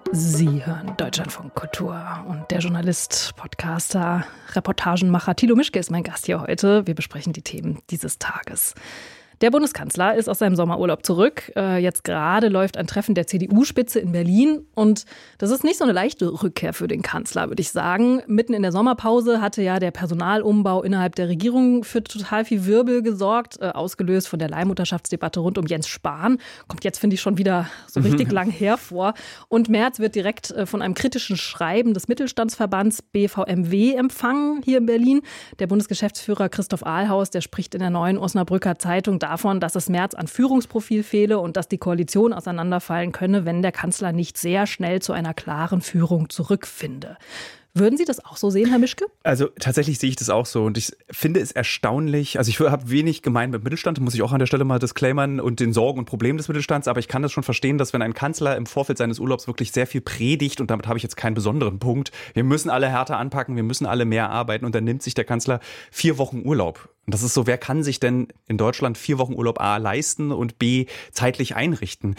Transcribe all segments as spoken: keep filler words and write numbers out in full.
Sie hören Deutschlandfunk Kultur und der Journalist, Podcaster, Reportagenmacher Thilo Mischke ist mein Gast hier heute. Wir besprechen die Themen dieses Tages. Der Bundeskanzler ist aus seinem Sommerurlaub zurück. Jetzt gerade läuft ein Treffen der C D U-Spitze in Berlin. Und das ist nicht so eine leichte Rückkehr für den Kanzler, würde ich sagen. Mitten in der Sommerpause hatte ja der Personalumbau innerhalb der Regierung für total viel Wirbel gesorgt, ausgelöst von der Leihmutterschaftsdebatte rund um Jens Spahn. Kommt jetzt, finde ich, schon wieder so richtig mhm. lang hervor. Und Merz wird direkt von einem kritischen Schreiben des Mittelstandsverbands B V M W empfangen hier in Berlin. Der Bundesgeschäftsführer Christoph Ahlhaus, der spricht in der Neuen Osnabrücker Zeitung davon, dass es Merz an Führungsprofil fehle und dass die Koalition auseinanderfallen könne, wenn der Kanzler nicht sehr schnell zu einer klaren Führung zurückfinde. Würden Sie das auch so sehen, Herr Mischke? Also tatsächlich sehe ich das auch so und ich finde es erstaunlich, also ich habe wenig gemein mit Mittelstand, muss ich auch an der Stelle mal disclaimern und den Sorgen und Problemen des Mittelstands, aber ich kann das schon verstehen, dass wenn ein Kanzler im Vorfeld seines Urlaubs wirklich sehr viel predigt und damit habe ich jetzt keinen besonderen Punkt, wir müssen alle härter anpacken, wir müssen alle mehr arbeiten und dann nimmt sich der Kanzler vier Wochen Urlaub. Und das ist so, wer kann sich denn in Deutschland vier Wochen Urlaub A leisten und B zeitlich einrichten?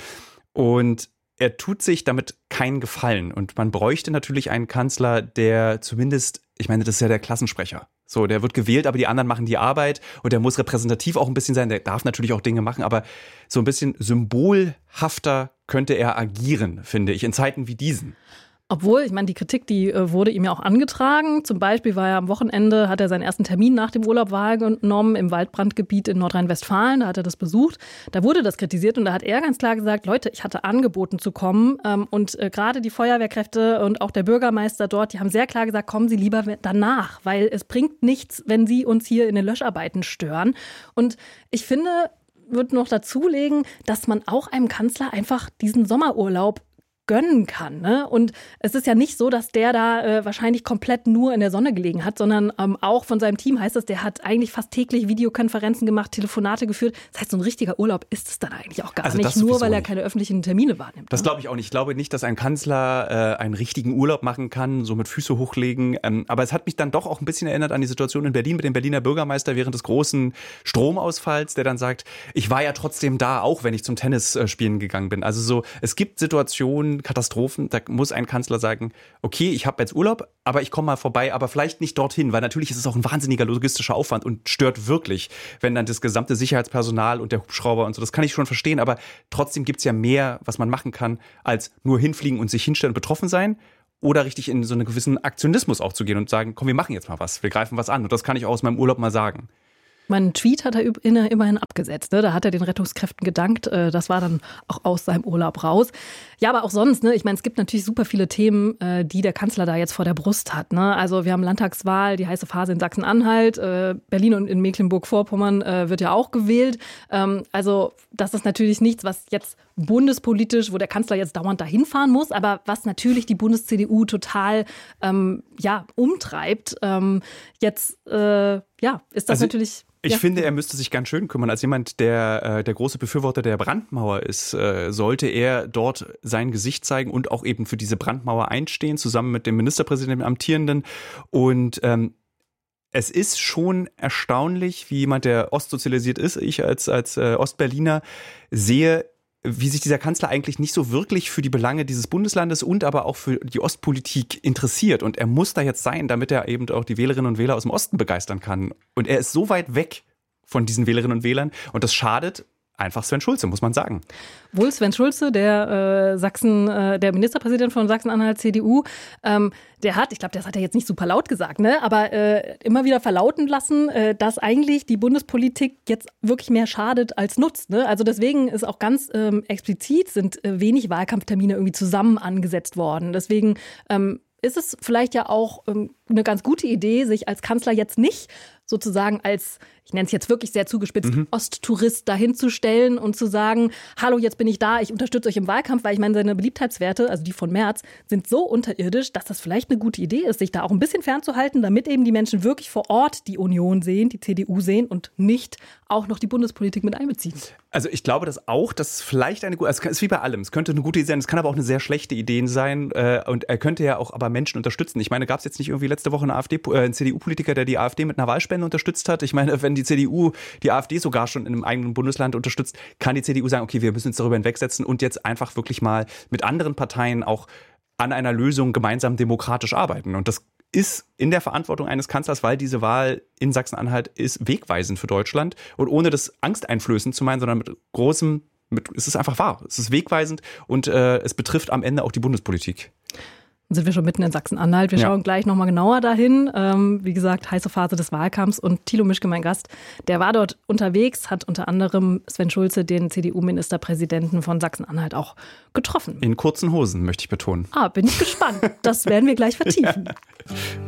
Und er tut sich damit keinen Gefallen. Und man bräuchte natürlich einen Kanzler, der zumindest, ich meine, das ist ja der Klassensprecher. So, der wird gewählt, aber die anderen machen die Arbeit und der muss repräsentativ auch ein bisschen sein. Der darf natürlich auch Dinge machen, aber so ein bisschen symbolhafter könnte er agieren, finde ich, in Zeiten wie diesen. Obwohl, ich meine, die Kritik, die äh, wurde ihm ja auch angetragen. Zum Beispiel war er am Wochenende, hat er seinen ersten Termin nach dem Urlaub wahrgenommen im Waldbrandgebiet in Nordrhein-Westfalen. Da hat er das besucht. Da wurde das kritisiert und da hat er ganz klar gesagt, Leute, ich hatte angeboten zu kommen. Ähm, und äh, gerade die Feuerwehrkräfte und auch der Bürgermeister dort, die haben sehr klar gesagt, kommen Sie lieber danach, weil es bringt nichts, wenn Sie uns hier in den Löscharbeiten stören. Und ich finde, würde noch dazulegen, dass man auch einem Kanzler einfach diesen Sommerurlaub gönnen kann. Ne? Und es ist ja nicht so, dass der da äh, wahrscheinlich komplett nur in der Sonne gelegen hat, sondern ähm, auch von seinem Team heißt es, der hat eigentlich fast täglich Videokonferenzen gemacht, Telefonate geführt. Das heißt, so ein richtiger Urlaub ist es dann eigentlich auch gar also nicht, nur weil er keine öffentlichen Termine wahrnimmt. Das glaube ich auch nicht. Ich glaube nicht, dass ein Kanzler äh, einen richtigen Urlaub machen kann, so mit Füße hochlegen. Ähm, aber es hat mich dann doch auch ein bisschen erinnert an die Situation in Berlin mit dem Berliner Bürgermeister während des großen Stromausfalls, der dann sagt, ich war ja trotzdem da, auch wenn ich zum Tennis äh, spielen gegangen bin. Also so, es gibt Situationen, Katastrophen, da muss ein Kanzler sagen, okay, ich habe jetzt Urlaub, aber ich komme mal vorbei, aber vielleicht nicht dorthin, weil natürlich ist es auch ein wahnsinniger logistischer Aufwand und stört wirklich, wenn dann das gesamte Sicherheitspersonal und der Hubschrauber und so, das kann ich schon verstehen, aber trotzdem gibt es ja mehr, was man machen kann, als nur hinfliegen und sich hinstellen und betroffen sein oder richtig in so einen gewissen Aktionismus auch zu gehen und sagen, komm, wir machen jetzt mal was, wir greifen was an und das kann ich auch aus meinem Urlaub mal sagen. Meinen Tweet hat er immerhin abgesetzt. Ne? Da hat er den Rettungskräften gedankt. Das war dann auch aus seinem Urlaub raus. Ja, aber auch sonst, ne? Ich meine, es gibt natürlich super viele Themen, die der Kanzler da jetzt vor der Brust hat. Ne? Also wir haben Landtagswahl, die heiße Phase in Sachsen-Anhalt. Berlin und in Mecklenburg-Vorpommern wird ja auch gewählt. Also das ist natürlich nichts, was jetzt bundespolitisch, wo der Kanzler jetzt dauernd dahin fahren muss, aber was natürlich die Bundes-C D U total ähm, ja, umtreibt. Ähm, jetzt äh, ja, ist das also natürlich... Ich ja. finde, er müsste sich ganz schön kümmern. Als jemand, der äh, der große Befürworter der Brandmauer ist, äh, sollte er dort sein Gesicht zeigen und auch eben für diese Brandmauer einstehen, zusammen mit dem Ministerpräsidenten, dem Amtierenden. Und ähm, es ist schon erstaunlich, wie jemand, der ostsozialisiert ist, ich als, als äh, Ostberliner, sehe, wie sich dieser Kanzler eigentlich nicht so wirklich für die Belange dieses Bundeslandes und aber auch für die Ostpolitik interessiert. Und er muss da jetzt sein, damit er eben auch die Wählerinnen und Wähler aus dem Osten begeistern kann. Und er ist so weit weg von diesen Wählerinnen und Wählern. Und das schadet einfach Sven Schulze, muss man sagen. Wohl Sven Schulze, der äh, Sachsen, äh, der Ministerpräsident von Sachsen-Anhalt C D U, ähm, der hat, ich glaube, das hat er jetzt nicht super laut gesagt, ne, aber äh, immer wieder verlauten lassen, äh, dass eigentlich die Bundespolitik jetzt wirklich mehr schadet als nutzt. Ne? Also deswegen ist auch ganz ähm, explizit sind äh, wenig Wahlkampftermine irgendwie zusammen angesetzt worden. Deswegen ähm, ist es vielleicht ja auch ähm, eine ganz gute Idee, sich als Kanzler jetzt nicht sozusagen als, ich nenne es jetzt wirklich sehr zugespitzt, mhm. Osttourist dahin zu stellen und zu sagen, hallo, jetzt bin ich da, ich unterstütze euch im Wahlkampf, weil ich meine, seine Beliebtheitswerte, also die von Merz, sind so unterirdisch, dass das vielleicht eine gute Idee ist, sich da auch ein bisschen fernzuhalten, damit eben die Menschen wirklich vor Ort die Union sehen, die C D U sehen und nicht auch noch die Bundespolitik mit einbeziehen. Also ich glaube das auch, dass vielleicht eine gute, also es ist wie bei allem, es könnte eine gute Idee sein, es kann aber auch eine sehr schlechte Idee sein äh, und er könnte ja auch aber Menschen unterstützen. Ich meine, gab es jetzt nicht irgendwie letzte Woche einen, AfD, äh, einen C D U-Politiker, der die AfD mit einer Wahlspende unterstützt hat? Ich meine, wenn die C D U die AfD sogar schon in einem eigenen Bundesland unterstützt, kann die C D U sagen, okay, wir müssen uns darüber hinwegsetzen und jetzt einfach wirklich mal mit anderen Parteien auch an einer Lösung gemeinsam demokratisch arbeiten. Und das ist in der Verantwortung eines Kanzlers, weil diese Wahl in Sachsen-Anhalt ist wegweisend für Deutschland. Und ohne das angsteinflößend zu meinen, sondern mit großem, mit, es ist einfach wahr. Es ist wegweisend und äh, es betrifft am Ende auch die Bundespolitik. Dann sind wir schon mitten in Sachsen-Anhalt. Wir schauen ja. gleich nochmal genauer dahin. Ähm, wie gesagt, heiße Phase des Wahlkampfs. Und Thilo Mischke, mein Gast, der war dort unterwegs, hat unter anderem Sven Schulze, den C D U-Ministerpräsidenten von Sachsen-Anhalt, auch getroffen. In kurzen Hosen, möchte ich betonen. Ah, bin ich gespannt. Das werden wir gleich vertiefen. Ja.